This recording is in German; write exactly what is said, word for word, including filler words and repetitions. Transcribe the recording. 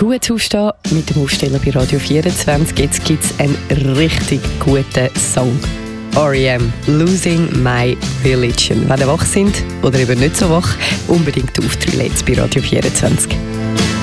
Früh aufstehen mit dem Aufsteller bei Radio vierundzwanzig. Jetzt gibt es einen richtig guten Song. R E M, Losing My Religion. Wenn ihr wach sind oder eben nicht so wach, unbedingt auftreten jetzt bei Radio vierundzwanzig.